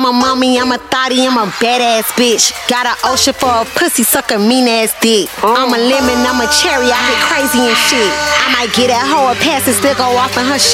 a mommy, I'm a thotty, I'm a badass bitch. Got an ocean for a pussy sucker, mean ass dick. I'm a lemon, I'm a cherry, I get crazy and shit. I might get that hoe a pass and still go off in her shit.